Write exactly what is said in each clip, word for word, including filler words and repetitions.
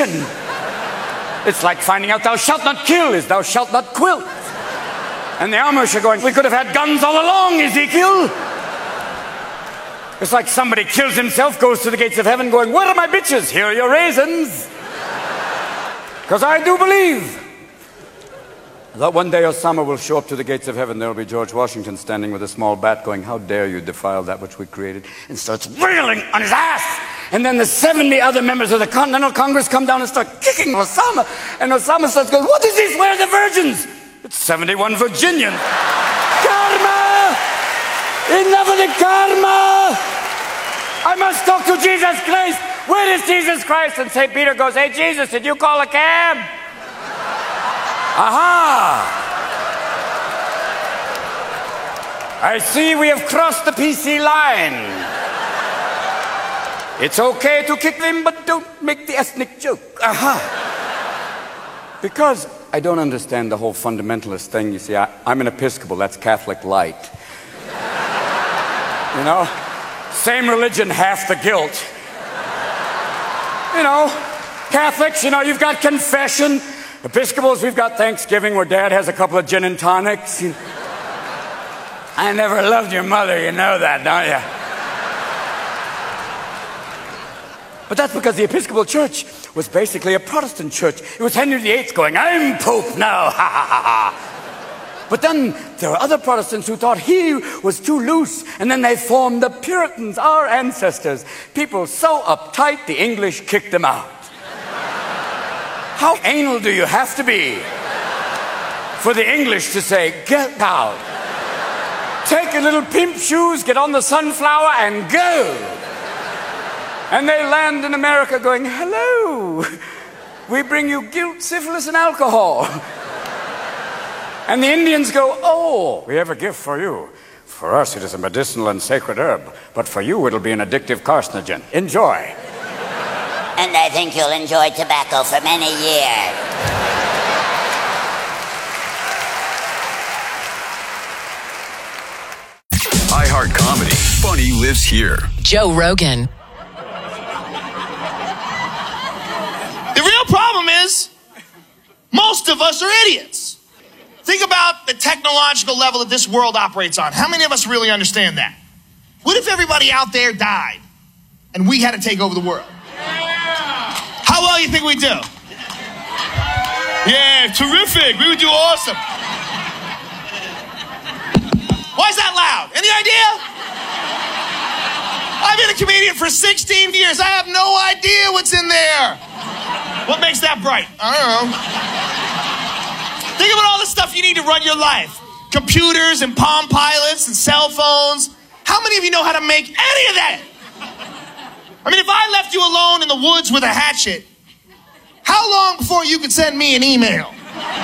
Inquisition. It's like finding out thou shalt not kill is thou shalt not quilt. And the Amish are going, we could have had guns all along, Ezekiel. It's like somebody kills himself, goes to the gates of heaven going, where are my bitches? Here are your raisins. Because I do believe that one day Osama will show up to the gates of heaven. There will be George Washington standing with a small bat going, how dare you defile that which we created, and starts wailing on his ass. And then the seventy other members of the Continental Congress come down and start kicking Osama. And Osama starts going, what is this? Where are the virgins? It's seventy-one Virginians. Karma! Enough of the karma! I must talk to Jesus Christ. Where is Jesus Christ? And Saint Peter goes, hey, Jesus, did you call a cab? Aha! I see we have crossed the P C line. It's okay to kick them, but don't make the ethnic joke. Aha! Because I don't understand the whole fundamentalist thing. You see, I, I'm an Episcopal, that's Catholic light. You know? Same religion, half the guilt. You know, Catholics, you know, you've got confession. Episcopals, we've got Thanksgiving where Dad has a couple of gin and tonics. I never loved your mother, you know that, don't you? But that's because the Episcopal Church was basically a Protestant church. It was Henry the Eighth going, I'm Pope now, ha ha ha ha. But then there were other Protestants who thought he was too loose, and then they formed the Puritans, our ancestors. People so uptight, the English kicked them out. How anal do you have to be for the English to say, get out? Take your little pimp shoes, get on the Sunflower, and go. And they land in America going, hello, we bring you guilt, syphilis, and alcohol. And the Indians go, oh, we have a gift for you. For us, it is a medicinal and sacred herb. But for you, it'll be an addictive carcinogen. Enjoy. And I think you'll enjoy tobacco for many years. iHeart Comedy. Funny lives here. Joe Rogan. The real problem is, most of us are idiots. Think about the technological level that this world operates on. How many of us really understand that? What if everybody out there died and we had to take over the world? How well do you think we'd do? Yeah, terrific. We would do awesome. Why is that loud? Any idea? I've been a comedian for sixteen years. I have no idea what's in there. What makes that bright? I don't know. Think about all the stuff you need to run your life. Computers and Palm Pilots and cell phones. How many of you know how to make any of that? I mean, if I left you alone in the woods with a hatchet, how long before you could send me an email?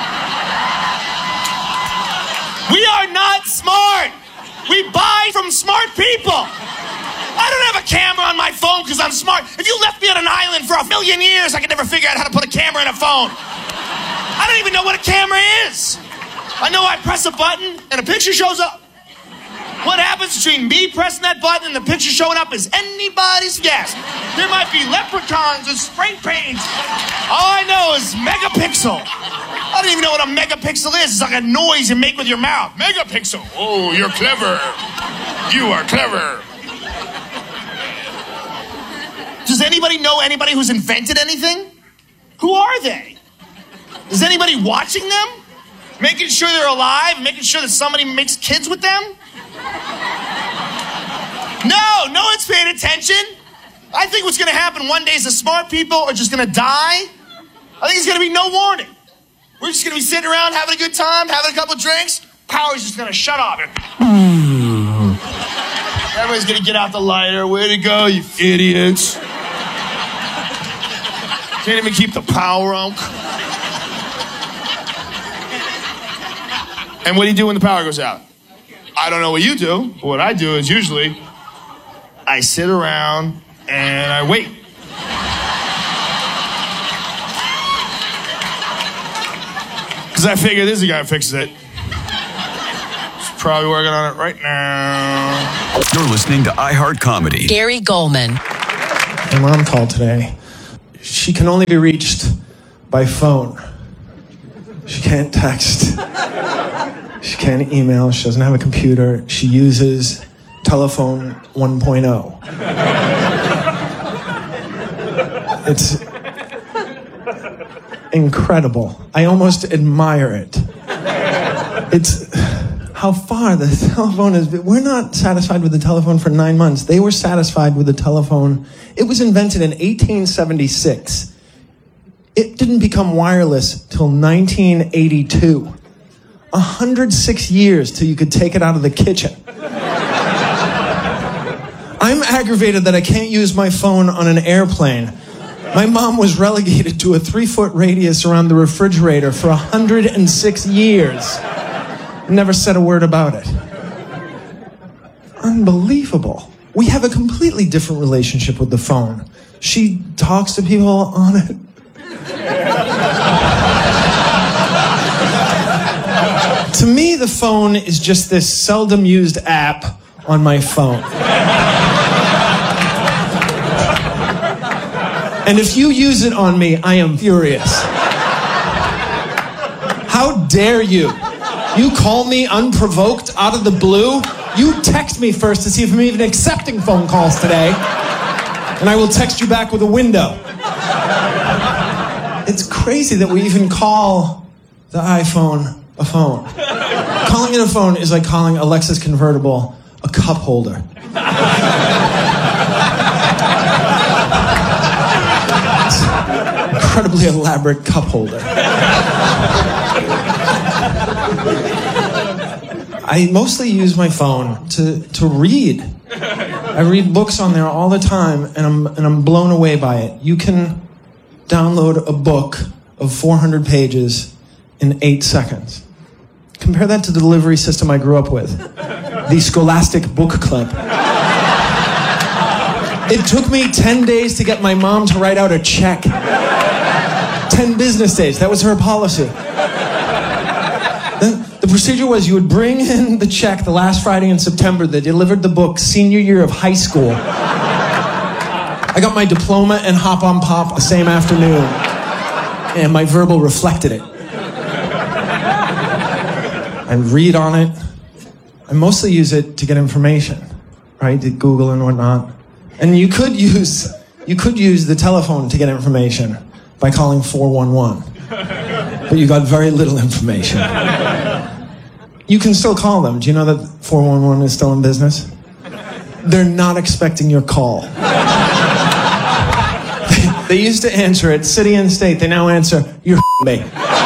We are not smart. We buy from smart people. I don't have a camera on my phone because I'm smart. If you left me on an island for a million years, I could never figure out how to put a camera in a phone. I don't even know what a camera is. I know I press a button and a picture shows up. What happens between me pressing that button and the picture showing up is anybody's guess. There might be leprechauns and spray paints. All I know is megapixel. I don't even know what a megapixel is. It's like a noise you make with your mouth. Megapixel. Oh, you're clever. You are clever. Does anybody know anybody who's invented anything? Who are they? Is anybody watching them? Making sure they're alive? Making sure that somebody makes kids with them? No, no one's paying attention. I think what's going to happen one day is the smart people are just going to die. I think it's going to be no warning. We're just going to be sitting around having a good time, having a couple of drinks. Power's just going to shut off. Everybody's going to get out the lighter. Way to go, you idiots. Can't even keep the power on. And what do you do when the power goes out? I don't know what you do, but what I do is usually I sit around and I wait. Because I figure this is the guy who fixes it. He's probably working on it right now. You're listening to iHeart Comedy. Gary Goldman. My mom called today. She can only be reached by phone. She can't text. She can't email. She doesn't have a computer. She uses telephone one point oh. It's incredible. I almost admire it. It's how far the telephone is. We're not satisfied with the telephone for nine months. They were satisfied with the telephone. It was invented in eighteen seventy-six. It didn't become wireless till nineteen eighty-two. one hundred six years till you could take it out of the kitchen. I'm aggravated that I can't use my phone on an airplane. My mom was relegated to a three-foot radius around the refrigerator for one hundred six years. Never said a word about it. Unbelievable. We have a completely different relationship with the phone. She talks to people on it. To me, the phone is just this seldom used app on my phone. And if you use it on me, I am furious. How dare you? You call me unprovoked out of the blue? You text me first to see if I'm even accepting phone calls today. And I will text you back with a window. It's crazy that we even call the iPhone a phone. Calling it a phone is like calling a Lexus convertible a cup holder. It's an incredibly elaborate cup holder. I mostly use my phone to, to read. I read books on there all the time, and I'm and I'm blown away by it. You can download a book of four hundred pages in eight seconds. Compare that to the delivery system I grew up with, the Scholastic Book Club. It took me ten days to get my mom to write out a check. ten business days. That was her policy. Then the procedure was you would bring in the check the last Friday in September. They delivered the book senior year of high school. I got my diploma and Hop on Pop the same afternoon. And my verbal reflected it. I read on it. I mostly use it to get information, right? To Google and whatnot. And you could use you could use the telephone to get information by calling four one one. But you got very little information. You can still call them. Do you know that four one one is still in business? They're not expecting your call. They used to answer it, city and state. They now answer, you're me.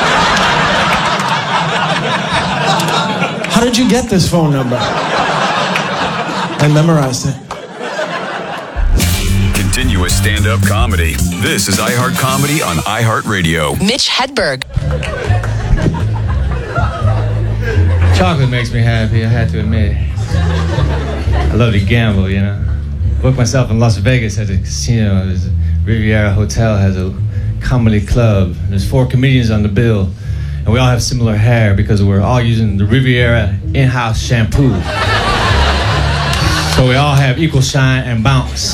How did you get this phone number? I memorized it. Continuous stand-up comedy. This is iHeart Comedy on iHeartRadio. Mitch Hedberg. Chocolate makes me happy, I had to admit it. I love to gamble, you know. Booked myself in Las Vegas at a casino. There's a Riviera Hotel has a comedy club. There's four comedians on the bill. And we all have similar hair because we're all using the Riviera in-house shampoo. So we all have equal shine and bounce.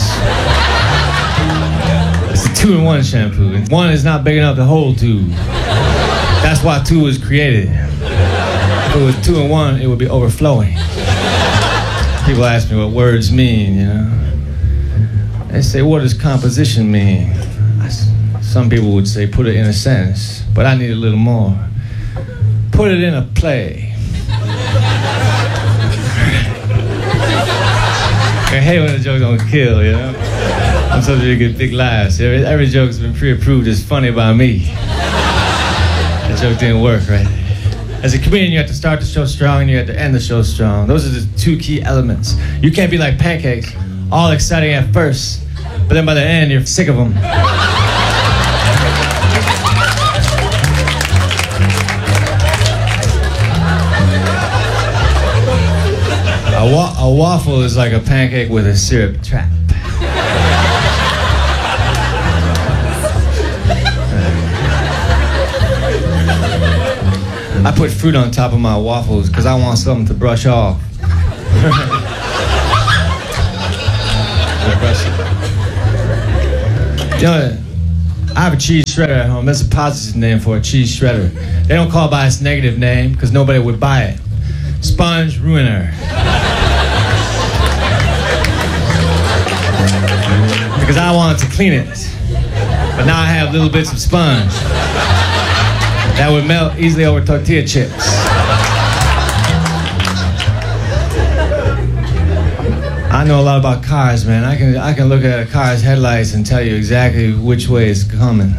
It's a two-in-one shampoo. And one is not big enough to hold two. That's why two was created. If it was two-in-one, it would be overflowing. People ask me what words mean, you know. They say, what does composition mean? I, some people would say, put it in a sentence. But I need a little more. Put it in a play. I hate when a joke don't kill, you know? I'm supposed to get big laughs. Every, every joke's been pre-approved as funny by me. That joke didn't work, right? As a comedian, you have to start the show strong and you have to end the show strong. Those are the two key elements. You can't be like pancakes, all exciting at first, but then by the end, you're sick of them. A, wa- a waffle is like a pancake with a syrup trap. I put fruit on top of my waffles because I want something to brush off. You know, I have a cheese shredder at home. That's a positive name for a cheese shredder. They don't call it by its negative name because nobody would buy it. Sponge ruiner. Because I wanted to clean it. But now I have little bits of sponge that would melt easily over tortilla chips. I know a lot about cars, man. I can I can look at a car's headlights and tell you exactly which way it's coming.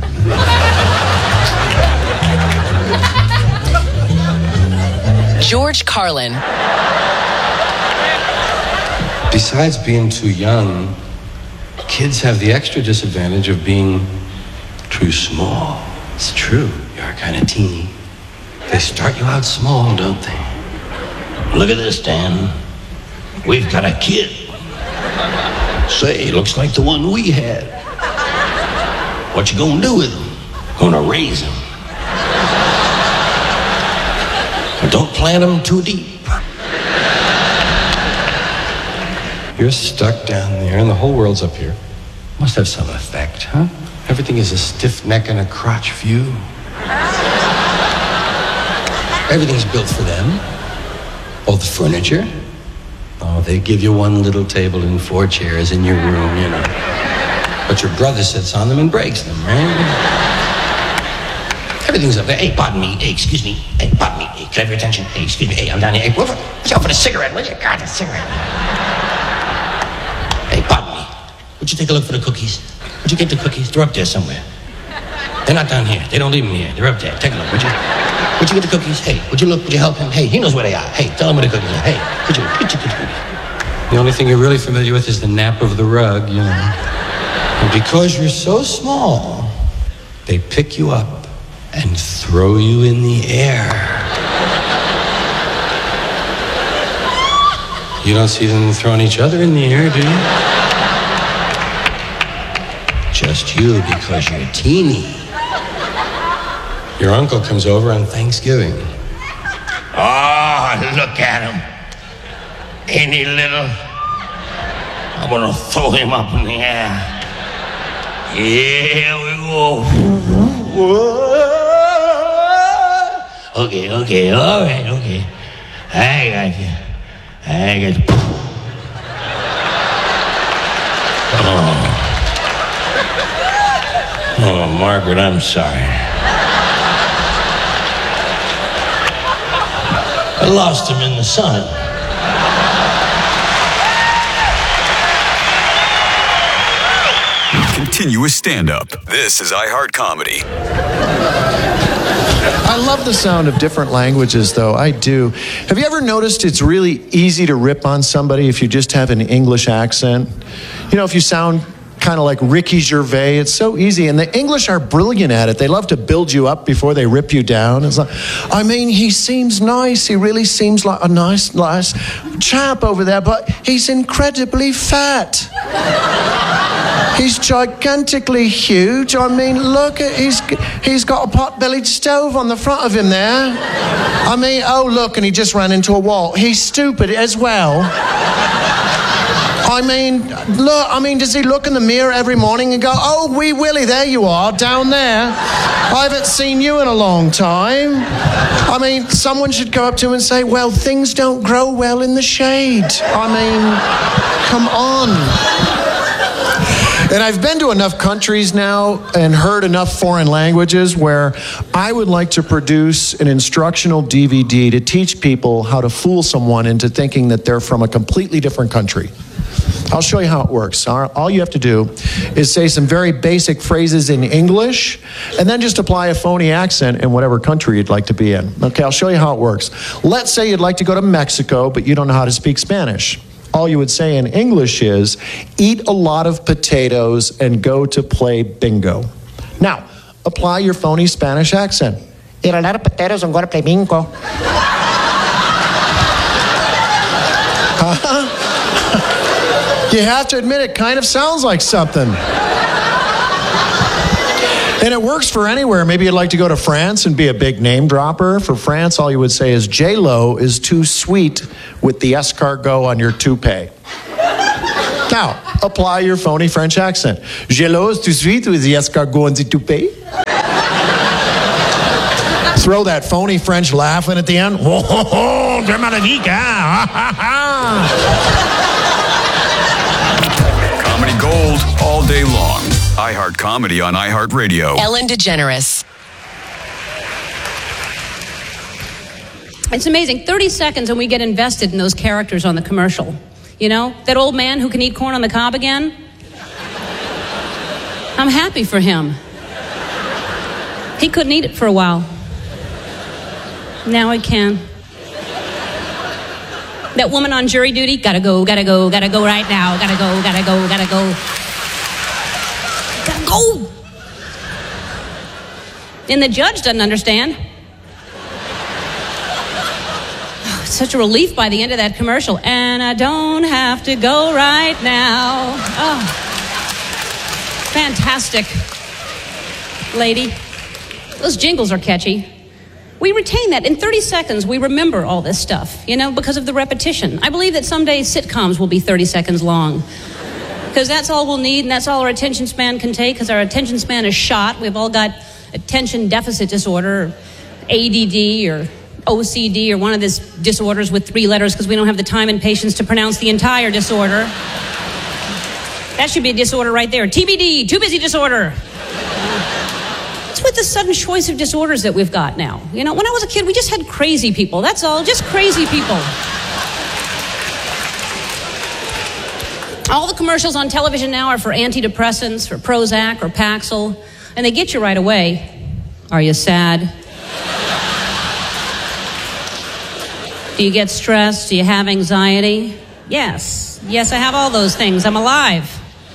George Carlin. Besides being too young, kids have the extra disadvantage of being too small. It's true. You are kind of teeny. They start you out small, don't they? Look at this, Dan. We've got a kid. Say, looks like the one we had. What you gonna do with him? Gonna raise him. But don't plant him too deep. You're stuck down there and the whole world's up here. Must have some effect, huh? Everything is a stiff neck and a crotch view. Everything's built for them. All the furniture. Oh, they give you one little table and four chairs in your room, you know. But your brother sits on them and breaks them, right? Everything's up there. Hey, pardon me. Hey, excuse me. Hey, pardon me. Hey, can I have your attention? Hey, excuse me. Hey, I'm down here. Hey, watch out for the cigarette, will you? God, the cigarette. Hey, pardon me. Would you take a look for the cookies? Would you get the cookies? They're up there somewhere. They're not down here. They don't leave them here. They're up there. Take a look, would you? Would you get the cookies? Hey, would you look? Would you help him? Hey, he knows where they are. Hey, tell him where the cookies are. Hey, would you get your cookies? The only thing you're really familiar with is the nap of the rug, you know. And because you're so small, they pick you up and throw you in the air. You don't see them throwing each other in the air, do you? Just you because you're teeny. Your uncle comes over on Thanksgiving. Oh, look at him. Ain't he little? I'm gonna throw him up in the air. Here we go. Okay, okay, all right, okay. I got you. I got you. Oh. Oh, Margaret, I'm sorry. I lost him in the sun. Continuous stand-up. This is iHeart Comedy. I love the sound of different languages, though. I do. Have you ever noticed it's really easy to rip on somebody if you just have an English accent? You know, if you sound kind of like Ricky Gervais, it's so easy. And the English are brilliant at it. They love to build you up before they rip you down. It's like, I mean, he seems nice. He really seems like a nice, nice chap over there, but he's incredibly fat. He's gigantically huge. I mean, look, at he's he's got a pot-bellied stove on the front of him there. I mean, oh, look, and he just ran into a wall. He's stupid as well. I mean, look, I mean, does he look in the mirror every morning and go, oh, wee Willie, there you are, down there. I haven't seen you in a long time. I mean, someone should go up to him and say, well, things don't grow well in the shade. I mean, come on. And I've been to enough countries now and heard enough foreign languages where I would like to produce an instructional D V D to teach people how to fool someone into thinking that they're from a completely different country. I'll show you how it works. All you have to do is say some very basic phrases in English and then just apply a phony accent in whatever country you'd like to be in. Okay, I'll show you how it works. Let's say you'd like to go to Mexico, but you don't know how to speak Spanish. All you would say in English is, eat a lot of potatoes and go to play bingo. Now, apply your phony Spanish accent. Eat a lot of potatoes and go to play bingo. Uh-huh. You have to admit, it kind of sounds like something. And it works for anywhere. Maybe you'd like to go to France and be a big name dropper. For France, all you would say is, J-Lo is too sweet with the escargot on your toupee. Now, apply your phony French accent. J'lose tout de suite with the escargot and the toupee. Throw that phony French laugh in at the end. Ho, ho, ho, Comedy gold all day long. iHeart Comedy on iHeartRadio. Ellen DeGeneres. It's amazing. thirty seconds and we get invested in those characters on the commercial. You know, that old man who can eat corn on the cob again. I'm happy for him. He couldn't eat it for a while. Now he can. That woman on jury duty, gotta go, gotta go, gotta go right now, gotta go, gotta go, gotta go. Gotta go! And the judge doesn't understand. It's such a relief by the end of that commercial. And I don't have to go right now. Oh, fantastic, lady. Those jingles are catchy. We retain that. In thirty seconds, we remember all this stuff, you know, because of the repetition. I believe that someday sitcoms will be thirty seconds long. Because that's all we'll need, and that's all our attention span can take, because our attention span is shot. We've all got attention deficit disorder, or A D D, or O C D, or one of these disorders with three letters, because we don't have the time and patience to pronounce the entire disorder. That should be a disorder right there. T B D, too busy disorder. It's with the sudden choice of disorders that we've got now. You know, when I was a kid, we just had crazy people. That's all, just crazy people. All the commercials on television now are for antidepressants, for Prozac or Paxil, and they get you right away. Are you sad? Do you get stressed? Do you have anxiety? Yes. Yes, I have all those things. I'm alive.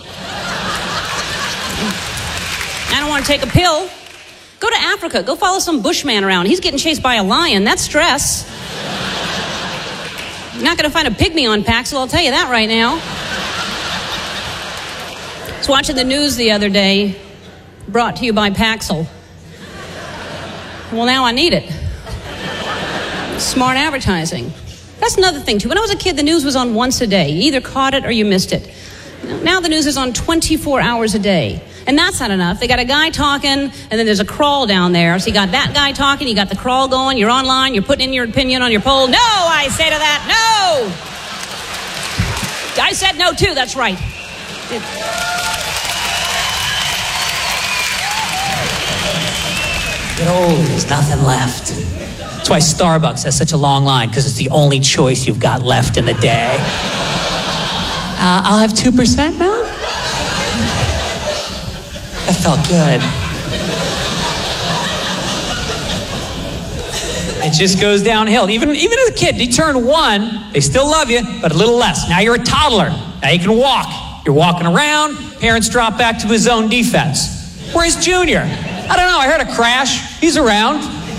I don't want to take a pill. Go to Africa. Go follow some bushman around. He's getting chased by a lion. That's stress. You're not going to find a pygmy on Paxil, I'll tell you that right now. I was watching the news the other day, brought to you by Paxil. Well, now I need it. Smart advertising. That's another thing, too. When I was a kid, the news was on once a day. You either caught it or you missed it. Now the news is on twenty-four hours a day. And that's not enough. They got a guy talking, and then there's a crawl down there. So you got that guy talking, you got the crawl going, you're online, you're putting in your opinion on your poll. No, I say to that, no! I said no, too, that's right. Get old, there's nothing left. That's why Starbucks has such a long line, because it's the only choice you've got left in the day. Uh, I'll have two percent now? That felt good. It just goes downhill. Even, even as a kid, you turn one, they still love you, but a little less. Now you're a toddler. Now you can walk. You're walking around. Parents drop back to his own defense. Where's Junior? I don't know. I heard a crash. He's around.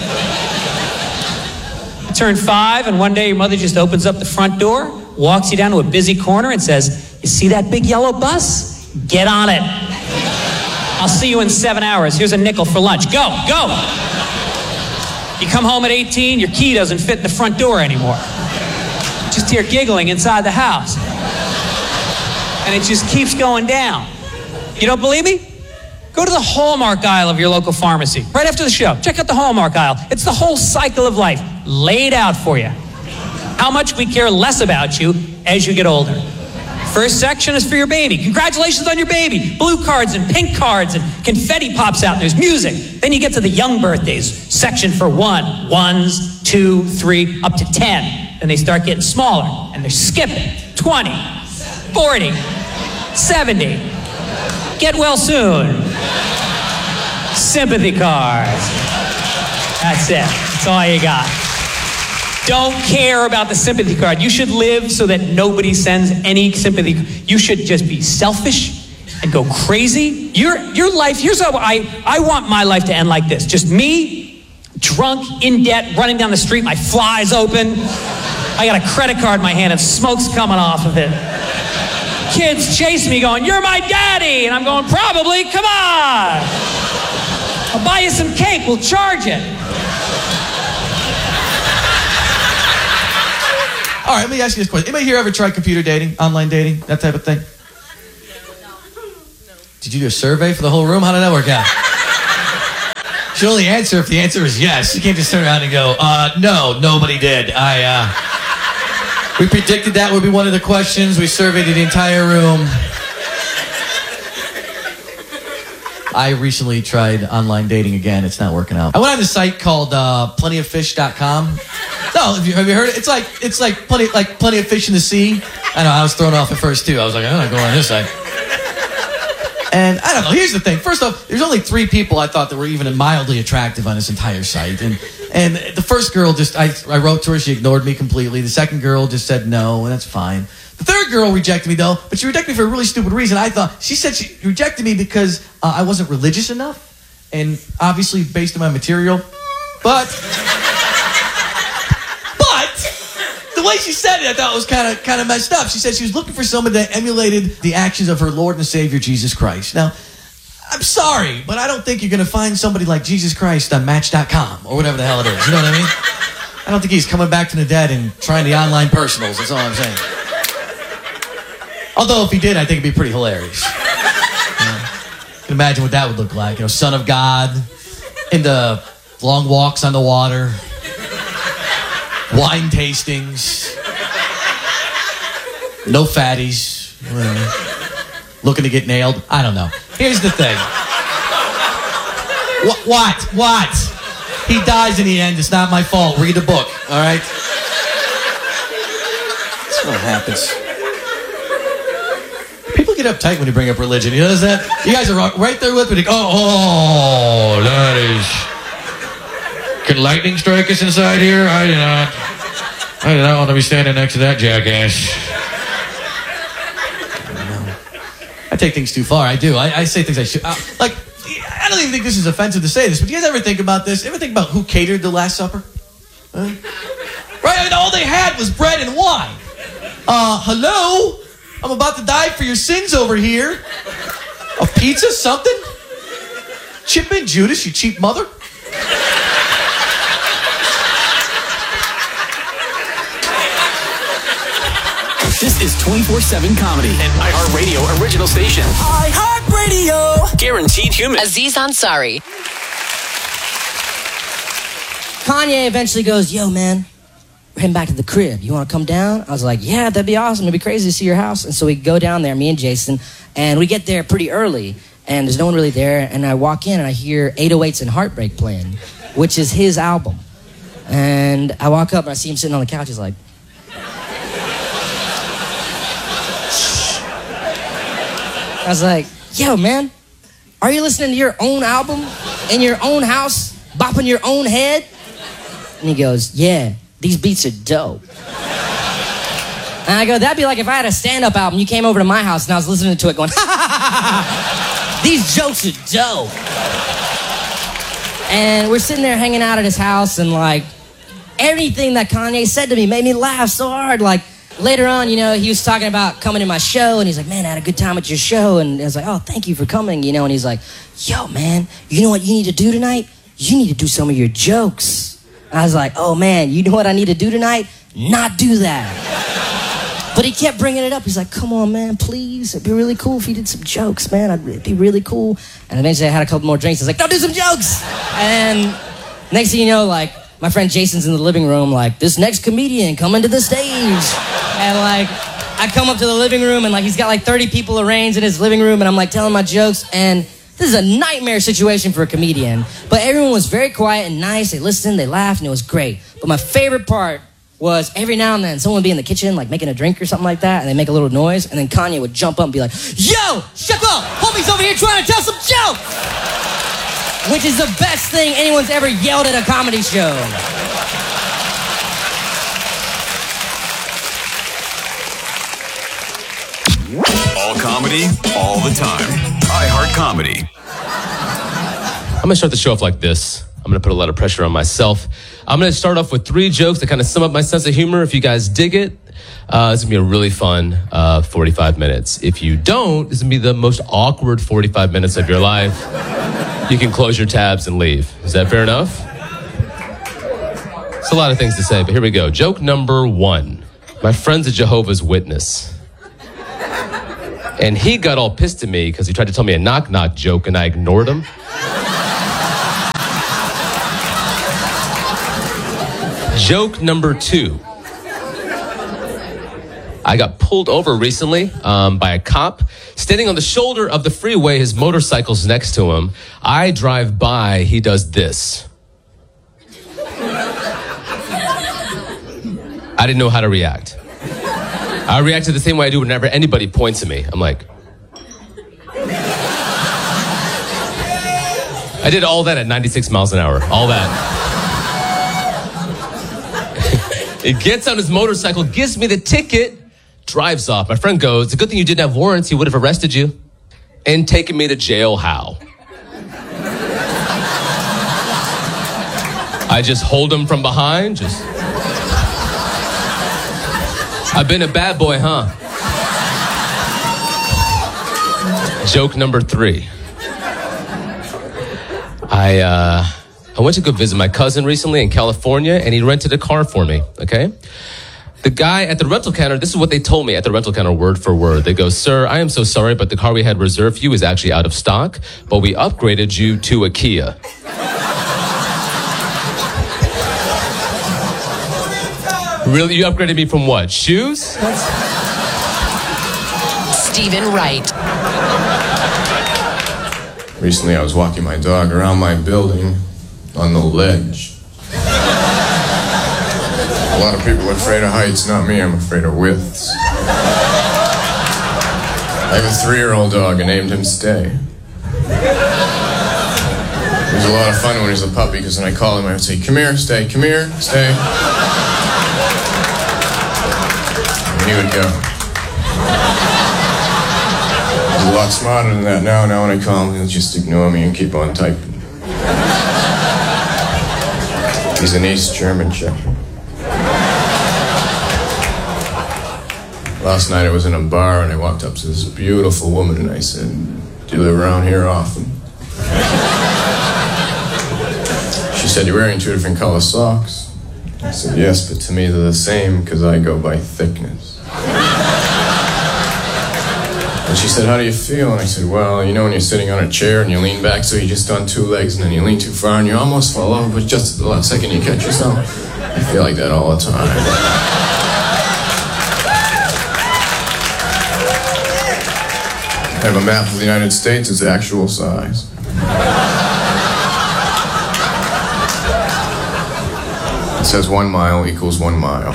You turn five, and one day your mother just opens up the front door, walks you down to a busy corner, and says, "You see that big yellow bus? Get on it. I'll see you in seven hours. Here's a nickel for lunch. Go, go." You come home at eighteen, your key doesn't fit in the front door anymore. Just hear giggling inside the house. And it just keeps going down. You don't believe me? Go to the Hallmark aisle of your local pharmacy right after the show. Check out the Hallmark aisle. It's the whole cycle of life laid out for you. How much we care less about you as you get older. First section is for your baby. Congratulations on your baby. Blue cards and pink cards and confetti pops out and there's music. Then you get to the young birthdays. Section for one, ones, two, three, up to ten. Then they start getting smaller and they're skipping. twenty, forty, seventy. Get well soon. Sympathy cards. That's it. That's all you got. Don't care about the sympathy card. You should live so that nobody sends any sympathy. You should just be selfish and go crazy. Your your life, here's how I, I want my life to end like this. Just me, drunk, in debt, running down the street, my fly's open. I got a credit card in my hand and smoke's coming off of it. Kids chase me going, "You're my daddy." And I'm going, "Probably, come on. I'll buy you some cake, we'll charge it." All right, let me ask you this question. Anybody here ever tried computer dating, online dating, that type of thing? did you do a survey for the whole room? How did that work out? You should only answer if the answer is yes. You can't just turn around and go, uh, no, nobody did. I, uh, we predicted that would be one of the questions. We surveyed the entire room. I recently tried online dating again. It's not working out. I went on this site called uh, plenty of fish dot com. No, have you, have you heard it? It's like it's like plenty like plenty of fish in the sea. I know, I was thrown off at first too. I was like, I'm not going on this site. And I don't know, here's the thing. First off, there's only three people I thought that were even mildly attractive on this entire site. And and the first girl just, I, I wrote to her, she ignored me completely. The second girl just said no, and that's fine. The third girl rejected me though, but she rejected me for a really stupid reason. I thought, she said she rejected me because uh, I wasn't religious enough, and obviously based on my material. But, but, the way she said it I thought was kind of kind of messed up. She said she was looking for someone that emulated the actions of her Lord and Savior, Jesus Christ. Now, I'm sorry, but I don't think you're going to find somebody like Jesus Christ on Match dot com, or whatever the hell it is, you know what I mean? I don't think he's coming back from the dead and trying the online personals, that's all I'm saying. Although if he did, I think it'd be pretty hilarious. You know, you can imagine what that would look like. You know, Son of God, into long walks on the water, wine tastings, no fatties, uh, looking to get nailed. I don't know. Here's the thing. What? What? What? He dies in the end. It's not my fault. Read the book, all right? That's what happens. People get uptight when you bring up religion. You notice that? You guys are right there with me. Like, oh, oh, that is... Can lightning strike us inside here? I do not... I do not want to be standing next to that jackass. I take things too far. I do. I, I say things I should... Uh, like, I don't even think this is offensive to say this, but do you guys ever think about this? Ever think about who catered the Last Supper? Huh? Right? I mean, all they had was bread and wine. Uh, hello? I'm about to die for your sins over here. A pizza, something? Chip in, Judas, you cheap mother. This is twenty-four seven Comedy, an iHeartRadio original station. iHeartRadio. Guaranteed human. Aziz Ansari. Kanye eventually goes, yo, man, we're heading back to the crib. You want to come down? I was like, yeah, that'd be awesome. It'd be crazy to see your house. And so we go down there, me and Jason, and we get there pretty early, and there's no one really there. And I walk in, and I hear eight oh eights and Heartbreak playing, which is his album. And I walk up, and I see him sitting on the couch. He's like... I was like, yo, man, are you listening to your own album in your own house, bopping your own head? And he goes, yeah, these beats are dope. And I go, that'd be like if I had a stand-up album, you came over to my house and I was listening to it going, ha, ha, ha, ha, these jokes are dope. And we're sitting there hanging out at his house, and like, everything that Kanye said to me made me laugh so hard. Like, later on, you know, he was talking about coming to my show, and he's like, man, I had a good time at your show. And I was like, oh, thank you for coming, you know. And he's like, yo, man, you know what you need to do tonight? You need to do some of your jokes. I was like, oh, man, you know what I need to do tonight? Not do that. But he kept bringing it up. He's like, come on, man, please. It'd be really cool if you did some jokes, man. It'd be really cool. And eventually I had a couple more drinks. I was like, don't do some jokes. And next thing you know, like, my friend Jason's in the living room, like, this next comedian coming to the stage. And, like, I come up to the living room, and, like, he's got, like, thirty people arranged in his living room, and I'm, like, telling my jokes, and this is a nightmare situation for a comedian. But everyone was very quiet and nice. They listened, they laughed, and it was great. But my favorite part was every now and then someone would be in the kitchen, like, making a drink or something like that, and they make a little noise, and then Kanye would jump up and be like, yo, shut up, homie's over here trying to tell some jokes. Which is the best thing anyone's ever yelled at a comedy show. All comedy, all the time. iHeart Comedy. I'm going to start the show off like this. I'm going to put a lot of pressure on myself. I'm going to start off with three jokes that kind of sum up my sense of humor. If you guys dig it, uh, it's going to be a really fun uh, forty-five minutes. If you don't, it's going to be the most awkward forty-five minutes of your life. You can close your tabs and leave. Is that fair enough? It's a lot of things to say, but here we go. Joke number one. My friend's a Jehovah's Witness. And he got all pissed at me because he tried to tell me a knock-knock joke and I ignored him. Joke number two. I got pulled over recently um, by a cop. Standing on the shoulder of the freeway, his motorcycle's next to him. I drive by, he does this. I didn't know how to react. I reacted the same way I do whenever anybody points at me. I'm like... I did all that at ninety-six miles an hour. All that. He gets on his motorcycle, gives me the ticket, drives off. My friend goes, it's a good thing you didn't have warrants. He would have arrested you and taken me to jail. How? I just hold him from behind. Just. I've been a bad boy, huh? Joke number three. I, uh... I went to go visit my cousin recently in California, and he rented a car for me, okay? The guy at the rental counter, this is what they told me at the rental counter, word for word. They go, sir, I am so sorry, but the car we had reserved for you is actually out of stock, but we upgraded you to a Kia. Really? You upgraded me from what? Shoes? That's... Stephen Wright. Recently, I was walking my dog around my building on the ledge. A lot of people are afraid of heights, not me, I'm afraid of widths. I have a three-year-old dog, I named him Stay. It was a lot of fun when he was a puppy, because when I called him, I would say, come here, Stay, come here, Stay. And he would go. He's a lot smarter than that now. Now when I call him, he'll just ignore me and keep on typing. He's an East German Shepherd. Last night I was in a bar and I walked up to this beautiful woman and I said, do you live around here often? She said, you're wearing two different color socks. I said, yes, but to me they're the same because I go by thickness. And she said, how do you feel? And I said, well, you know when you're sitting on a chair and you lean back so you're just on two legs and then you lean too far and you almost fall over, but just at the last second you catch yourself? I feel like that all the time. I have a map of the United States, it's actual size. It says one mile equals one mile.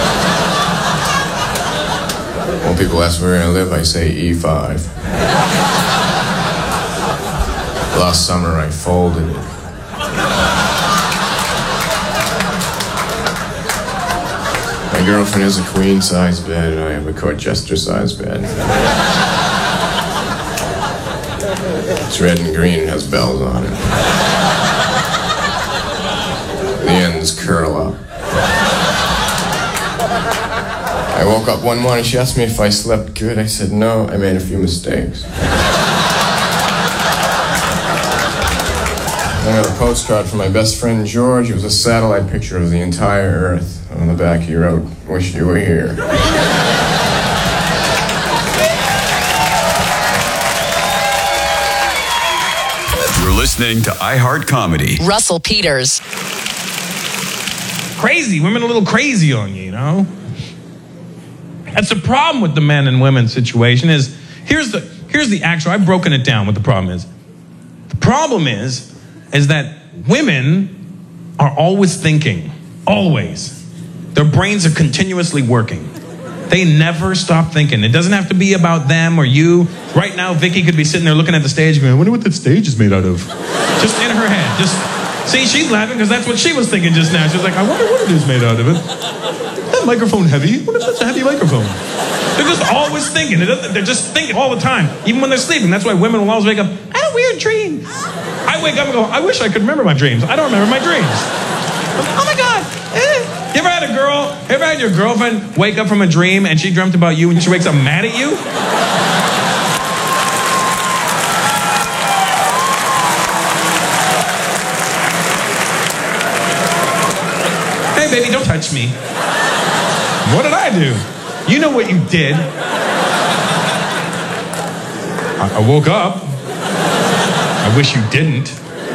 When people ask where I live, I say E five. Last summer, I folded it. My girlfriend has a queen-size bed, and I have a Colchester-size bed. It's red and green and has bells on it. The ends curl up. I woke up one morning, she asked me if I slept good. I said, no, I made a few mistakes. I got a postcard from my best friend George. It was a satellite picture of the entire Earth. On the back he wrote, wish you were here. You're listening to iHeart Comedy. Russell Peters. Crazy. Women a little crazy on you, you know? That's the problem with the men and women situation is, here's the here's the actual, I've broken it down what the problem is. The problem is, is that women are always thinking, always. Their brains are continuously working. They never stop thinking. It doesn't have to be about them or you. Right now, Vicky could be sitting there looking at the stage going, I wonder what that stage is made out of. Just in her head. Just see, she's laughing because that's what she was thinking just now. She was like, I wonder what it is made out of. It. That microphone heavy? What if that's a heavy microphone? They're just always thinking. They're just thinking all the time, even when they're sleeping. That's why women will always wake up, I had a weird dream. I wake up and go, I wish I could remember my dreams. I don't remember my dreams. Oh my God. Eh. You ever had a girl, ever had your girlfriend wake up from a dream and she dreamt about you and she wakes up mad at you? Hey baby, don't touch me. What did I do? You know what you did. I, I woke up. I wish you didn't.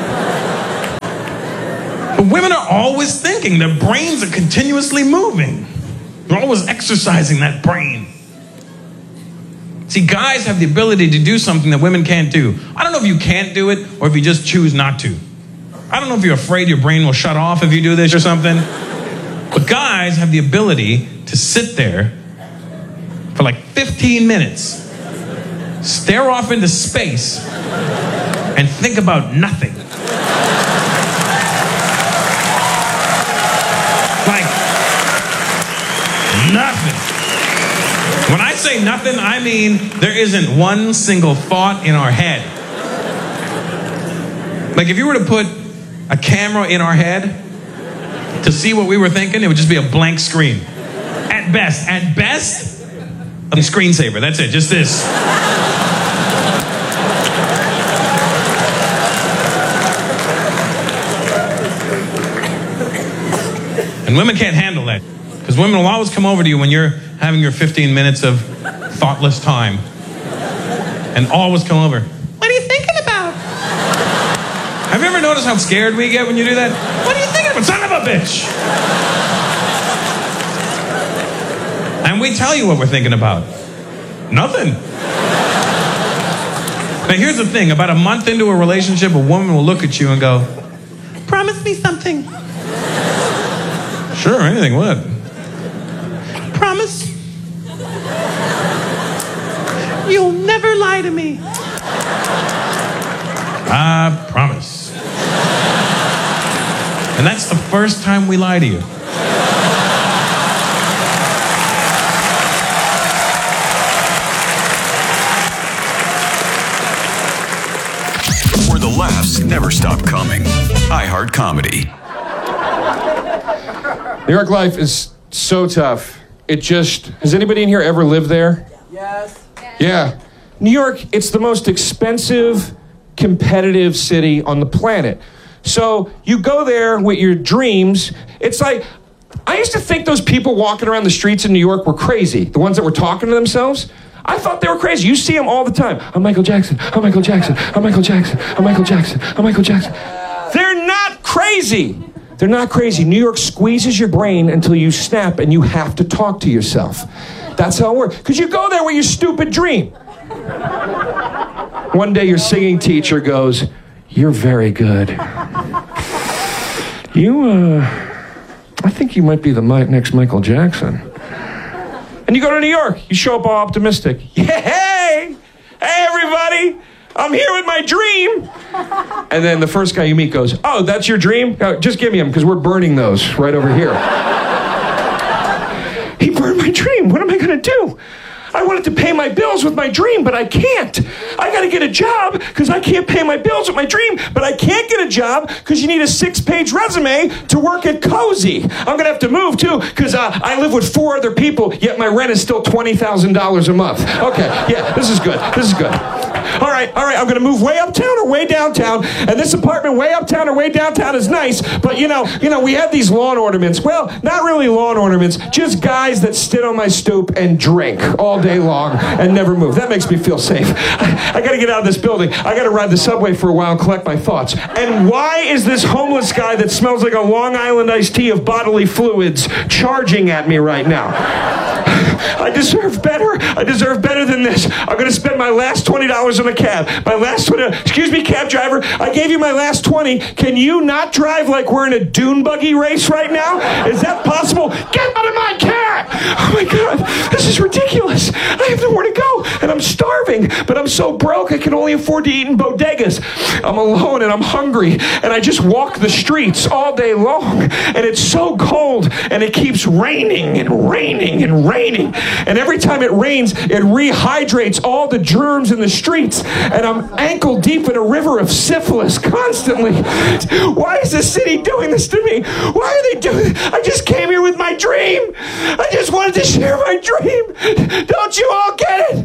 But women are always thinking. Their brains are continuously moving. They're always exercising that brain. See, guys have the ability to do something that women can't do. I don't know if you can't do it or if you just choose not to. I don't know if you're afraid your brain will shut off if you do this or something. But guys have the ability to sit there for like fifteen minutes, stare off into space, and think about nothing. Like, nothing. When I say nothing, I mean there isn't one single thought in our head. Like if you were to put a camera in our head to see what we were thinking, it would just be a blank screen. At best, at best, a screensaver. That's it, just this. And women can't handle that. Because women will always come over to you when you're having your fifteen minutes of thoughtless time. And always come over. What are you thinking about? Have you ever noticed how scared we get when you do that? What are you thinking about? Son of a bitch! And we tell you what we're thinking about. Nothing. Now here's the thing. About a month into a relationship, a woman will look at you and go, promise me something. Sure, anything, what? Promise? You'll never lie to me. I promise. And that's the first time we lie to you. Where the laughs never stop coming. iHeart Comedy. New York life is so tough. It just... Has anybody in here ever lived there? Yes. Yeah. New York, it's the most expensive, competitive city on the planet. So you go there with your dreams. It's like... I used to think those people walking around the streets in New York were crazy. The ones that were talking to themselves. I thought they were crazy. You see them all the time. I'm Michael Jackson. I'm Michael Jackson. I'm Michael Jackson. I'm Michael Jackson. I'm Michael Jackson. They're not crazy. They're not crazy. New York squeezes your brain until you snap and you have to talk to yourself. That's how it works. Because you go there with your stupid dream. One day your singing teacher goes, you're very good. You, uh, I think you might be the next Michael Jackson. And you go to New York. You show up all optimistic. Yeah, hey! Hey, everybody! I'm here with my dream. And then the first guy you meet goes, oh, that's your dream? Oh, just give me them, because we're burning those right over here. He burned my dream. What am I going to do? I wanted to pay my bills with my dream, but I can't. I got to get a job because I can't pay my bills with my dream, but I can't get a job because you need a six-page resume to work at Cozy. I'm going to have to move, too, because uh, I live with four other people, yet my rent is still twenty thousand dollars a month. Okay, yeah, this is good. This is good. All right, all right, I'm going to move way uptown or way downtown, and this apartment way uptown or way downtown is nice, but, you know, you know, we have these lawn ornaments. Well, not really lawn ornaments, just guys that sit on my stoop and drink all day long and never move. That makes me feel safe. I, I got to get out of this building. I got to ride the subway for a while and collect my thoughts. And why is this homeless guy that smells like a Long Island iced tea of bodily fluids charging at me right now? I deserve better. I deserve better than this. I'm going to spend my last twenty dollars on a cab. My last twenty dollars. Excuse me, cab driver. I gave you my last twenty. Can you not drive like we're in a dune buggy race right now? Is that possible? Get out of my cab! Oh my God. This is ridiculous. I have nowhere to go. And I'm starving. But I'm so broke I can only afford to eat in bodegas. I'm alone and I'm hungry. And I just walk the streets all day long. And it's so cold. And it keeps raining and raining and raining. And every time it rains, it rehydrates all the germs in the streets. And I'm ankle deep in a river of syphilis constantly. Why is this city doing this to me? Why are they doing this? I just came here with my dream. I just wanted to share my dream. Don't you all get it?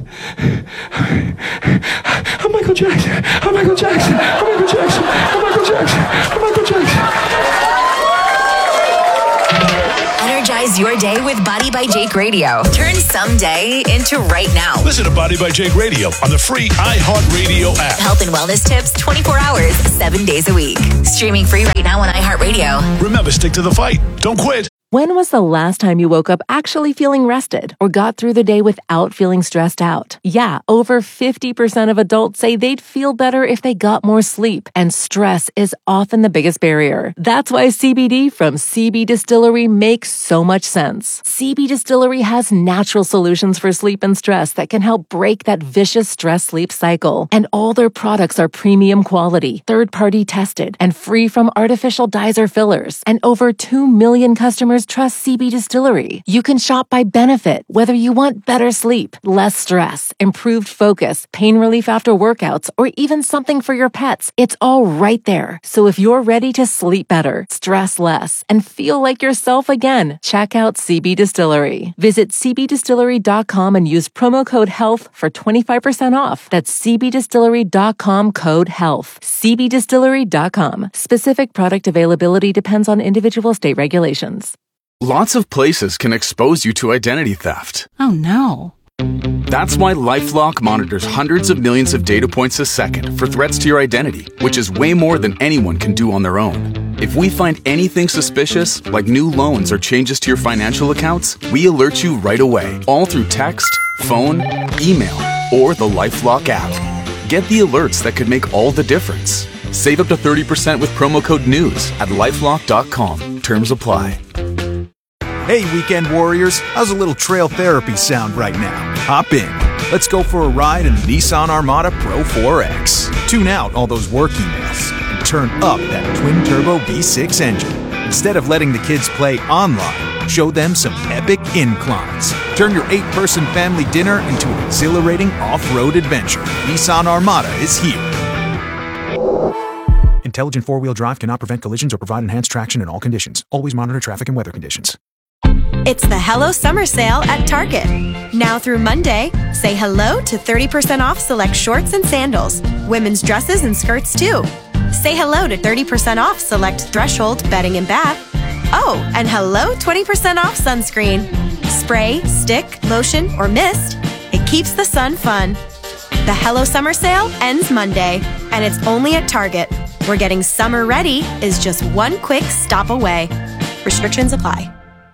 I'm Michael Jackson. I'm Michael Jackson. I'm Michael Jackson. I'm Michael Jackson. I'm Michael Jackson. Energize Infuse your day with Body by Jake Radio. Turn someday into right now. Listen to Body by Jake Radio on the free iHeartRadio app. Health and wellness tips twenty-four hours, seven days a week. Streaming free right now on iHeartRadio. Remember, stick to the fight. Don't quit. When was the last time you woke up actually feeling rested or got through the day without feeling stressed out? Yeah, over fifty percent of adults say they'd feel better if they got more sleep, and stress is often the biggest barrier. That's why C B D from C B Distillery makes so much sense. C B Distillery has natural solutions for sleep and stress that can help break that vicious stress-sleep cycle. And all their products are premium quality, third-party tested, and free from artificial dyes or fillers. And over two million customers trust C B Distillery. You can shop by benefit, whether you want better sleep, less stress, improved focus, pain relief after workouts, or even something for your pets. It's all right there. So if you're ready to sleep better, stress less, and feel like yourself again, check out C B Distillery. Visit c b distillery dot com and use promo code HEALTH for twenty-five percent off. That's c b distillery dot com code HEALTH. c b distillery dot com. Specific product availability depends on individual state regulations. Lots of places can expose you to identity theft. Oh no. That's why LifeLock monitors hundreds of millions of data points a second for threats to your identity, which is way more than anyone can do on their own. If we find anything suspicious, like new loans or changes to your financial accounts, we alert you right away, all through text, phone, email, or the LifeLock app. Get the alerts that could make all the difference. Save up to thirty percent with promo code NEWS at lifelock dot com. Terms apply. Hey, weekend warriors, how's a little trail therapy sound right now? Hop in. Let's go for a ride in the Nissan Armada Pro four X. Tune out all those work emails and turn up that twin-turbo V six engine. Instead of letting the kids play online, show them some epic inclines. Turn your eight-person family dinner into an exhilarating off-road adventure. Nissan Armada is here. Intelligent four-wheel drive cannot prevent collisions or provide enhanced traction in all conditions. Always monitor traffic and weather conditions. It's the Hello Summer Sale at Target. Now through Monday, say hello to thirty percent off select shorts and sandals, women's dresses and skirts too. Say hello to thirty percent off select Threshold bedding and bath. Oh, and hello twenty percent off sunscreen. Spray, stick, lotion, or mist. It keeps the sun fun. The Hello Summer Sale ends Monday, and it's only at Target, where getting summer ready is just one quick stop away. Restrictions apply.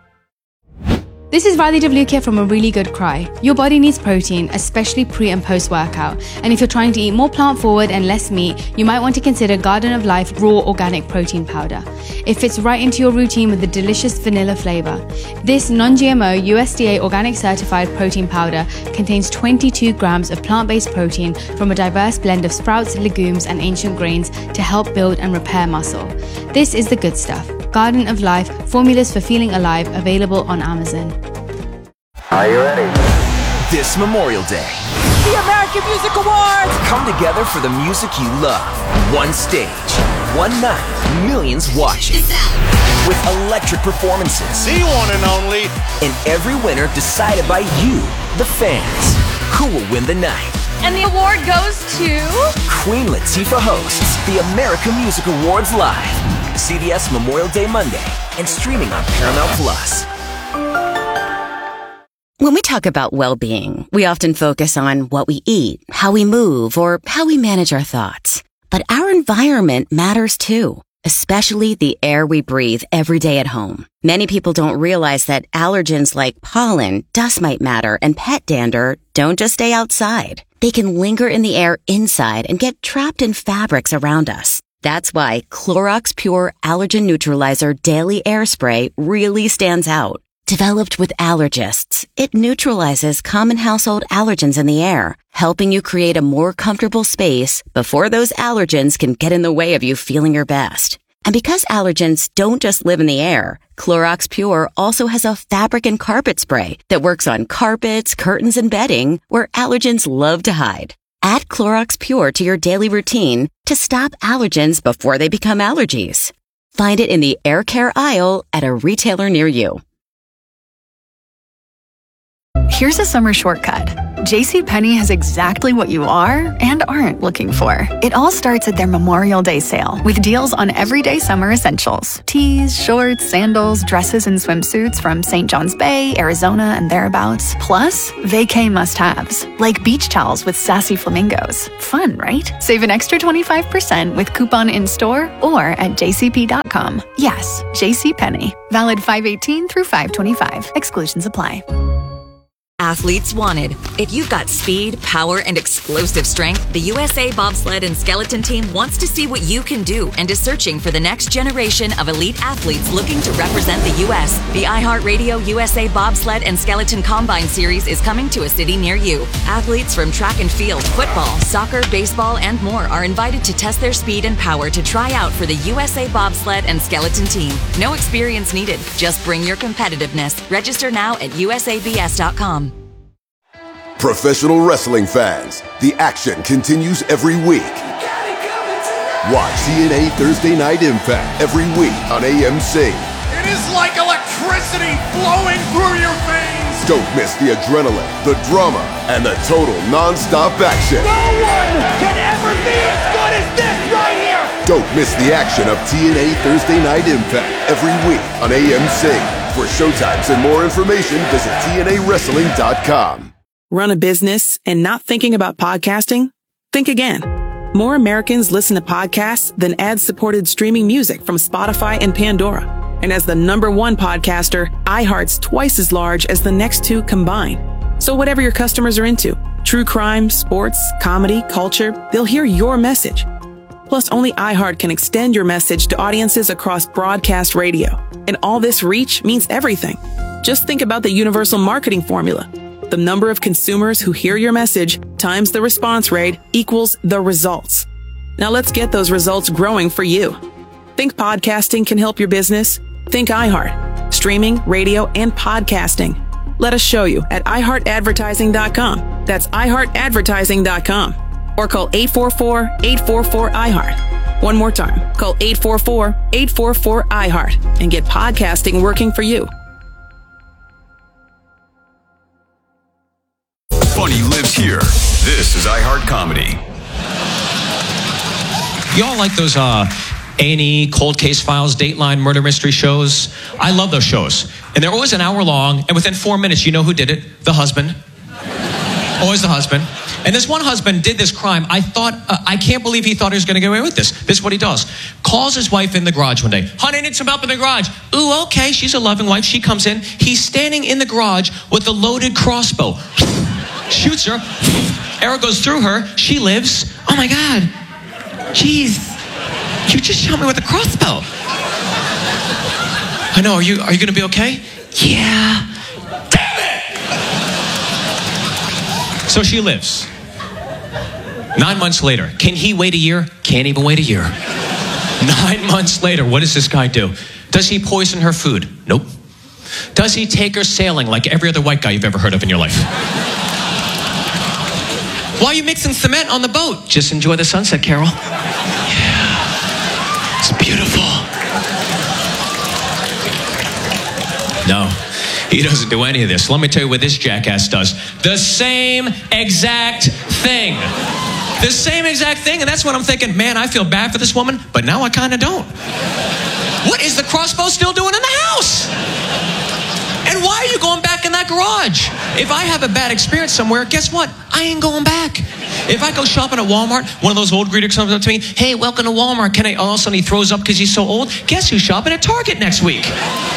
This is Radhi Devlukia from A Really Good Cry. Your body needs protein, especially pre and post workout. And if you're trying to eat more plant forward and less meat, you might want to consider Garden of Life Raw Organic Protein Powder. It fits right into your routine with a delicious vanilla flavor. This non-G M O U S D A organic certified protein powder contains twenty-two grams of plant-based protein from a diverse blend of sprouts, legumes, and ancient grains to help build and repair muscle. This is the good stuff. Garden of Life, formulas for feeling alive, available on Amazon. Are you ready? This Memorial Day, the American Music Awards come together for the music you love. One stage, one night, millions watching. With electric performances. The one and only. And every winner decided by you, the fans. Who will win the night? And the award goes to... Queen Latifah hosts the American Music Awards live. C B S Memorial Day Monday and streaming on Paramount Plus. When we talk about well-being, we often focus on what we eat, how we move, or how we manage our thoughts. But our environment matters too, especially the air we breathe every day at home. Many people don't realize that allergens like pollen, dust mite matter, and pet dander don't just stay outside. They can linger in the air inside and get trapped in fabrics around us. That's why Clorox Pure Allergen Neutralizer Daily Air Spray really stands out. Developed with allergists, it neutralizes common household allergens in the air, helping you create a more comfortable space before those allergens can get in the way of you feeling your best. And because allergens don't just live in the air, Clorox Pure also has a fabric and carpet spray that works on carpets, curtains, and bedding where allergens love to hide. Add Clorox Pure to your daily routine to stop allergens before they become allergies. Find it in the air care aisle at a retailer near you. Here's a summer shortcut. JCPenney has exactly what you are and aren't looking for. It all starts at their Memorial Day sale with deals on everyday summer essentials. Tees, shorts, sandals, dresses, and swimsuits from Saint John's Bay, Arizona, and thereabouts. Plus, vacay must-haves, like beach towels with sassy flamingos. Fun, right? Save an extra twenty-five percent with coupon in-store or at j c p dot com. Yes, JCPenney. Valid five eighteen through five twenty-five. Exclusions apply. Athletes wanted. If you've got speed, power, and explosive strength, the U S A Bobsled and Skeleton Team wants to see what you can do and is searching for the next generation of elite athletes looking to represent the U S. The iHeartRadio U S A Bobsled and Skeleton Combine Series is coming to a city near you. Athletes from track and field, football, soccer, baseball, and more are invited to test their speed and power to try out for the U S A Bobsled and Skeleton Team. No experience needed. Just bring your competitiveness. Register now at u s a b s dot com. Professional wrestling fans, the action continues every week. Watch T N A Thursday Night Impact every week on A M C. It is like electricity flowing through your veins. Don't miss the adrenaline, the drama, and the total non-stop action. No one can ever be as good as this right here. Don't miss the action of T N A Thursday Night Impact every week on A M C. For showtimes and more information, visit T N A wrestling dot com. Run a business and not thinking about podcasting? Think again. More Americans listen to podcasts than ad-supported streaming music from Spotify and Pandora. And as the number one podcaster, iHeart's twice as large as the next two combined. So whatever your customers are into, true crime, sports, comedy, culture, they'll hear your message. Plus, only iHeart can extend your message to audiences across broadcast radio. And all this reach means everything. Just think about the universal marketing formula. The number of consumers who hear your message times the response rate equals the results. Now let's get those results growing for you. Think podcasting can help your business? Think iHeart. Streaming, radio, and podcasting. Let us show you at i heart advertising dot com. That's i heart advertising dot com. Or call eight four four, eight four four, I heart. One more time. Call eight four four, eight four four, I heart and get podcasting working for you. Funny lives here. This is iHeart Comedy. Y'all like those uh, A and E, Cold Case Files, Dateline, murder mystery shows? I love those shows. And they're always an hour long, and within four minutes, you know who did it? The husband. Always the husband. And this one husband did this crime. I thought, uh, I can't believe he thought he was going to get away with this. This is what he does. Calls his wife in the garage one day. Honey, I need some help in the garage. Ooh, okay. She's a loving wife. She comes in. He's standing in the garage with a loaded crossbow. Shoots her. Arrow goes through her. She lives. Oh my God. Jeez. You just shot me with a crossbow. I know. Are you, are you going to be okay? Yeah. Damn it! So she lives. Nine months later. Can he wait a year? Can't even wait a year. Nine months later, what does this guy do? Does he poison her food? Nope. Does he take her sailing like every other white guy you've ever heard of in your life? Why are you mixing cement on the boat? Just enjoy the sunset, Carol. Yeah. It's beautiful. No, he doesn't do any of this. Let me tell you what this jackass does. The same exact thing. The same exact thing, and that's what I'm thinking, man, I feel bad for this woman, but now I kind of don't. What is the crossbow still doing in the house? And why are you going back in that garage? If I have a bad experience somewhere, guess what? I ain't going back. If I go shopping at Walmart, one of those old greeters comes up to me, hey, welcome to Walmart. Can I? All of a sudden he throws up because he's so old. Guess who's shopping at Target next week?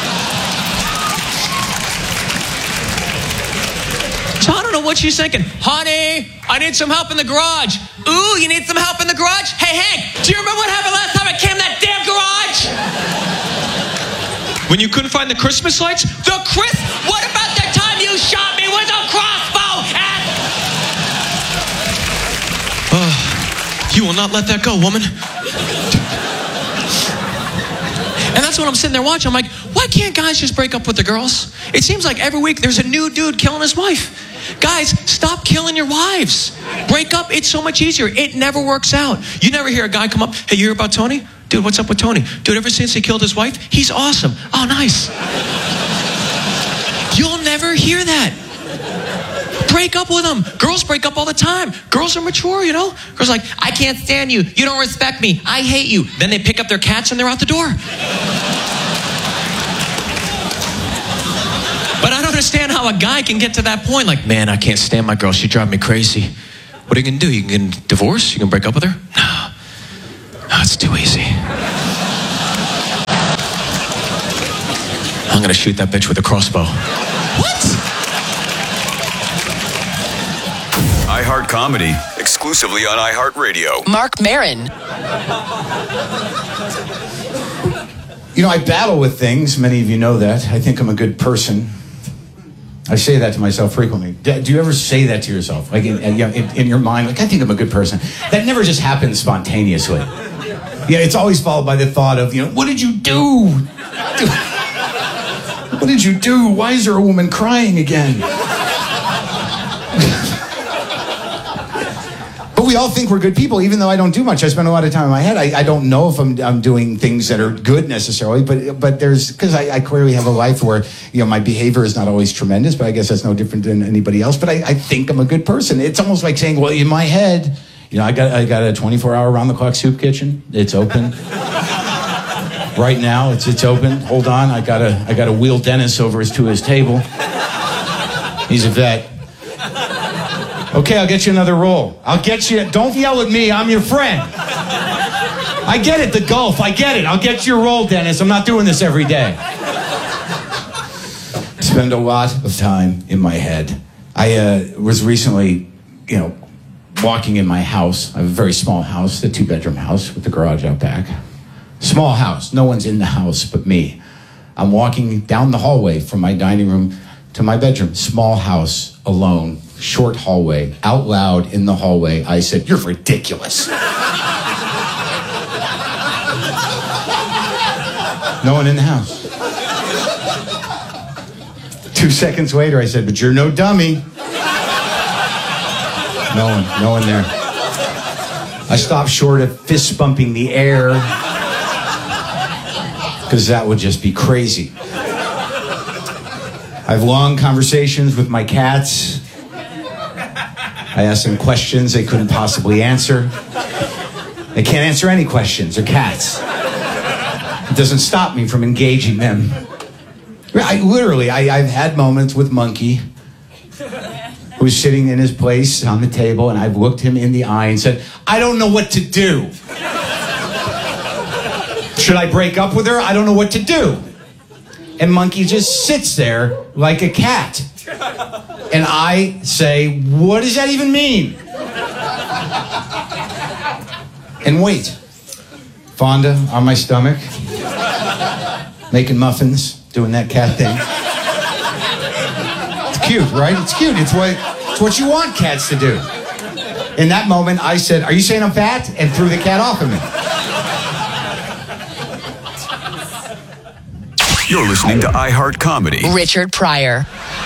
So I don't know what she's thinking. Honey, I need some help in the garage. Ooh, you need some help in the garage? Hey, Hank, do you remember what happened last time I came in that damn garage? When you couldn't find the Christmas lights? The Chris... What about the time you shot me with a crossbow? Oh, you will not let that go, woman. And that's what I'm sitting there watching. I'm like, why can't guys just break up with the girls? It seems like every week there's a new dude killing his wife. Guys, stop killing your wives. Break up. It's so much easier. It never works out. You never hear a guy come up, hey, you hear about Tony? Dude, what's up with Tony? Dude, ever since he killed his wife, he's awesome. Oh, nice. You'll never hear that. Break up with them. Girls break up all the time. Girls are mature, you know? Girls are like, I can't stand you. You don't respect me. I hate you. Then they pick up their cats and they're out the door. But I don't understand how a guy can get to that point. Like, man, I can't stand my girl. She drives me crazy. What are you going to do? You can get a divorce? You can break up with her? No. No, it's too easy. I'm going to shoot that bitch with a crossbow. What? iHeart Comedy, exclusively on iHeartRadio. Mark Maron. You know, I battle with things. Many of you know that. I think I'm a good person. I say that to myself frequently. Do you ever say that to yourself? Like in, in, in your mind, like, I think I'm a good person. That never just happens spontaneously. Yeah, it's always followed by the thought of, you know, what did you do? What did you do? Why is there a woman crying again? But we all think we're good people, even though I don't do much. I spend a lot of time in my head. I, I don't know if I'm, I'm doing things that are good necessarily, but but there's, because I, I clearly have a life where, you know, my behavior is not always tremendous, but I guess that's no different than anybody else. But I, I think I'm a good person. It's almost like saying, well, in my head, you know, I got I got a twenty-four hour round-the-clock soup kitchen. It's open. Right now, it's it's open. Hold on, I gotta I gotta wheel Dennis over to his table. He's a vet. Okay, I'll get you another roll. I'll get you. Don't yell at me. I'm your friend. I get it, the Gulf. I get it. I'll get you a roll, Dennis. I'm not doing this every day. Spend a lot of time in my head. I uh, was recently, you know, walking in my house. I have a very small house, a two-bedroom house with the garage out back. Small house. No one's in the house but me. I'm walking down the hallway from my dining room to my bedroom. Small house, alone, short hallway. Out loud in the hallway, I said, "You're ridiculous." No one in the house. Two seconds later, I said, "But you're no dummy." No one, no one there. I stopped short of fist bumping the air, because that would just be crazy. I have long conversations with my cats. I ask them questions they couldn't possibly answer. They can't answer any questions. They're cats. It doesn't stop me from engaging them. I literally, I, I've had moments with Monkey, who's sitting in his place on the table, and I've looked him in the eye and said, "I don't know what to do. Should I break up with her? I don't know what to do." And Monkey just sits there like a cat. And I say, "What does that even mean?" And wait. Fonda on my stomach, making muffins, doing that cat thing. It's cute, right? It's cute. It's what, it's what you want cats to do. In that moment, I said, "Are you saying I'm fat?" and threw the cat off of me. You're listening to iHeart Comedy. Richard Pryor.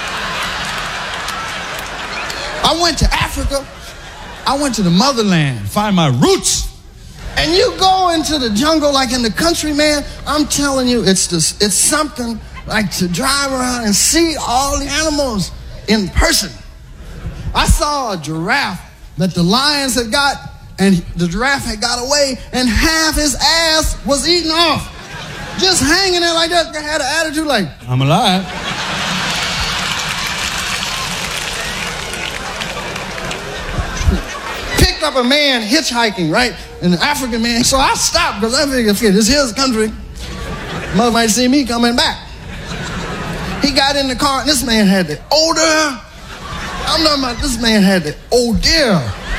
I went to Africa. I went to the motherland, find my roots. And you go into the jungle, like in the country, man, I'm telling you, it's just, it's something like to drive around and see all the animals in person. I saw a giraffe that the lions had got, and the giraffe had got away, and half his ass was eaten off. Just hanging there like that. They had an attitude like, "I'm alive." Picked up a man hitchhiking, right? An African man. So I stopped because I figured, this is his country. Mother might see me coming back. He got in the car, and this man had the odor. I'm talking about this man had the odor.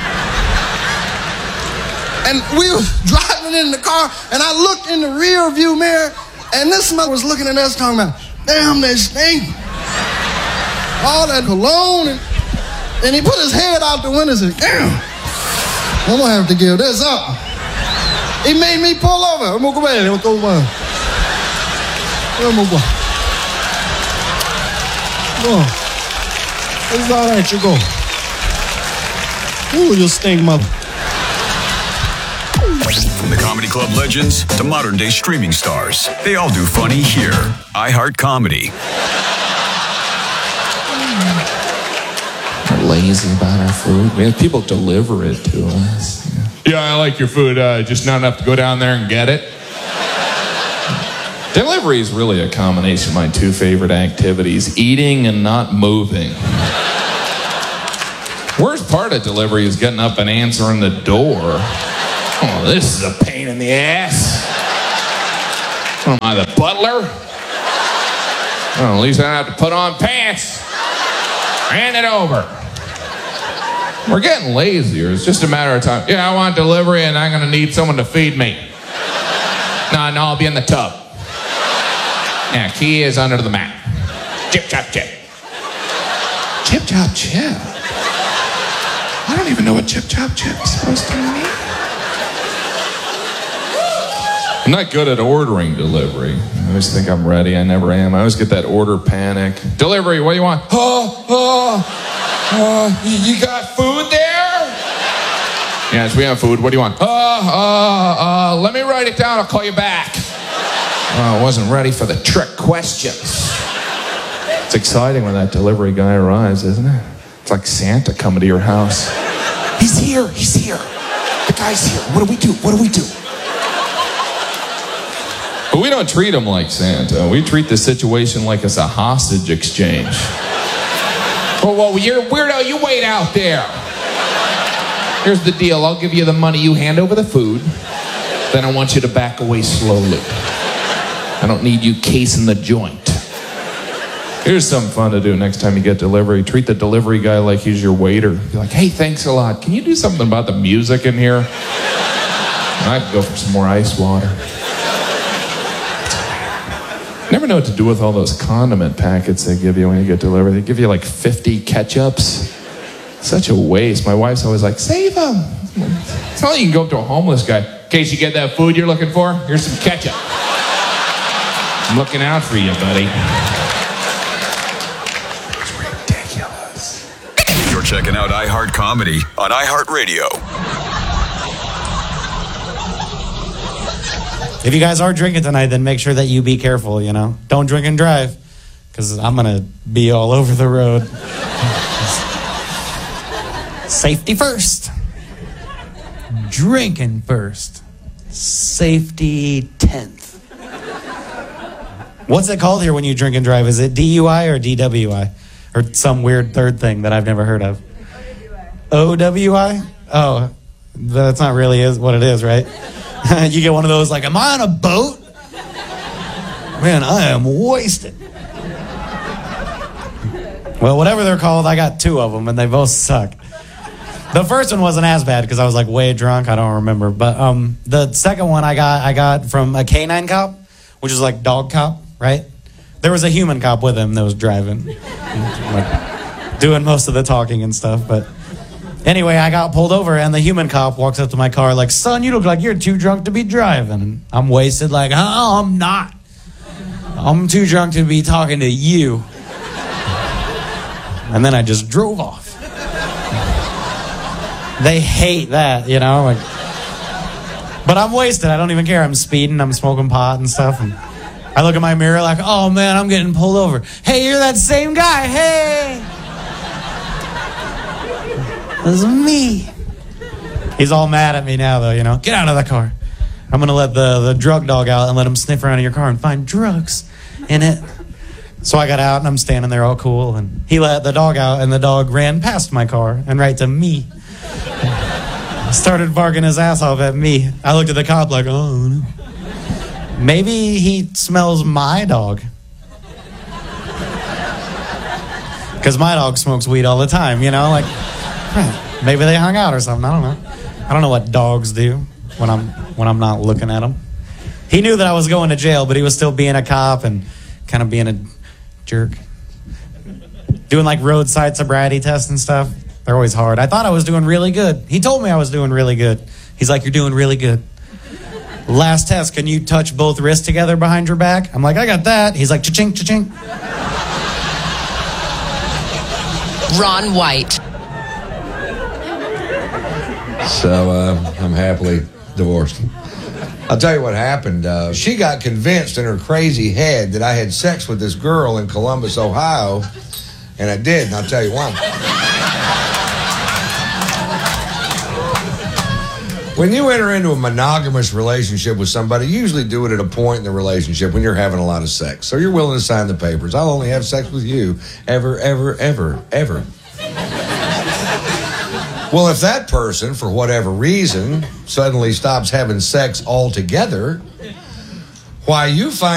And we were driving in the car, and I looked in the rear view mirror, and this mother was looking at us talking about, "Damn, they stink." All that cologne. And, and he put his head out the window and said, "Damn, I'm gonna have to give this up." He made me pull over. I'm gonna go back. I'm gonna go back. I'm gonna go. Go. It's all right, you go. Ooh, you stink, mother. From the Comedy Club legends to modern day streaming stars, they all do funny here. iHeart Comedy. lazy about our food. We have people deliver it to us. Yeah, I like your food, uh, just not enough to go down there and get it. Delivery is really a combination of my two favorite activities, eating and not moving. Worst part of delivery is getting up and answering the door. Oh, this is a pain in the ass. Am I the butler? Well, at least I don't have to put on pants. Hand it over. We're getting lazier. It's just a matter of time. Yeah, I want delivery and I'm going to need someone to feed me. No, no, I'll be in the tub. Yeah, key is under the mat. Chip, chop, chip. Chip, chop, chip? I don't even know what chip, chop, chip is supposed to mean. I'm not good at ordering delivery. I always think I'm ready. I never am. I always get that order panic. Delivery, what do you want? Oh, oh, oh, you got food there? Yes, we have food. What do you want? Uh, uh, uh, let me write it down. I'll call you back. Oh, I wasn't ready for the trick questions. It's exciting when that delivery guy arrives, isn't it? It's like Santa coming to your house. He's here. He's here. The guy's here. What do we do? What do we do? But we don't treat him like Santa. We treat the situation like it's a hostage exchange. Well, well, you're weirdo. You wait out there. Here's the deal. I'll give you the money. You hand over the food. Then I want you to back away slowly. I don't need you casing the joint. Here's something fun to do next time you get delivery. Treat the delivery guy like he's your waiter. Be like, hey, thanks a lot. Can you do something about the music in here? And I can go for some more ice water. Never know what to do with all those condiment packets they give you when you get delivered. They give you like fifty ketchups. Such a waste. My wife's always like, save them. It's not like you can go up to a homeless guy. In case you get that food you're looking for, here's some ketchup. I'm looking out for you, buddy. It's ridiculous. You're checking out iHeart Comedy on iHeartRadio. If you guys are drinking tonight, then make sure that you be careful, you know. Don't drink and drive, because I'm going to be all over the road. Safety first. Drinking first. Safety tenth. What's it called here when you drink and drive? Is it D U I or D W I? Or some weird third thing that I've never heard of? O W I? Oh, that's not really is what it is, right? You get one of those like, am I on a boat? Man, I am wasted. Well, whatever they're called, I got two of them, and they both suck. The first one wasn't as bad because I was like way drunk. I don't remember. But um, the second one I got, I got from a canine cop, which is like dog cop, right? There was a human cop with him that was driving, like, doing most of the talking and stuff. But anyway, I got pulled over, and the human cop walks up to my car like, son, you look like you're too drunk to be driving. And I'm wasted like, oh, I'm not. I'm too drunk to be talking to you. And then I just drove off. They hate that, you know? Like, but I'm wasted. I don't even care. I'm speeding. I'm smoking pot and stuff. And I look in my mirror like, oh, man, I'm getting pulled over. Hey, you're that same guy. Hey. That's me. He's all mad at me now, though, you know? Get out of the car. I'm going to let the, the drug dog out and let him sniff around in your car and find drugs in it. So I got out, and I'm standing there all cool, and he let the dog out, and the dog ran past my car and right to me. Started barking his ass off at me. I looked at the cop like, oh, no. Maybe he smells my dog. Because my dog smokes weed all the time, you know? Like, maybe they hung out or something. I don't know. I don't know what dogs do when I'm when I'm not looking at them. He knew that I was going to jail, but he was still being a cop and kind of being a jerk. Doing like roadside sobriety tests and stuff. They're always hard. I thought I was doing really good. He told me I was doing really good. He's like, you're doing really good. Last test, can you touch both wrists together behind your back? I'm like, I got that. He's like, cha-ching, cha-ching. Ron White. So uh, I'm happily divorced. I'll tell you what happened. Uh, she got convinced in her crazy head that I had sex with this girl in Columbus, Ohio, and I did, and I'll tell you why. When you enter into a monogamous relationship with somebody, you usually do it at a point in the relationship when you're having a lot of sex. So you're willing to sign the papers. I'll only have sex with you ever, ever, ever, ever. Well, if that person, for whatever reason, suddenly stops having sex altogether, why, you find